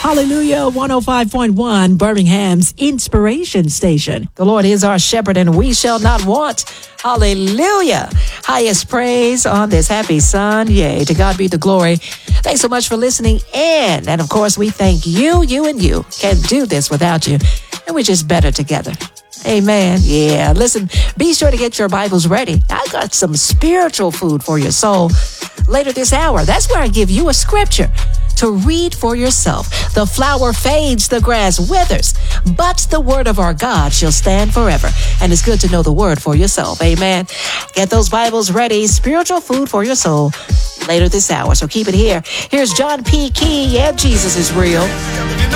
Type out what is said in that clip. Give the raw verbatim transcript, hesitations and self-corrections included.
Hallelujah, one oh five point one, Birmingham's Inspiration Station. The Lord is our shepherd and we shall not want. Hallelujah. Highest praise on this happy Sunday. To God be the glory. Thanks so much for listening in. And of course, we thank you, you and you. Can't do this without you. And we're just better together. Amen. Yeah. Listen, be sure to get your Bibles ready. I got some spiritual food for your soul later this hour. That's where I give you a scripture to read for yourself. The flower fades, the grass withers, but the word of our God shall stand forever. And it's good to know the word for yourself. Amen. Get those Bibles ready. Spiritual food for your soul later this hour. So keep it here. Here's John P. Key. Yeah, Jesus is real.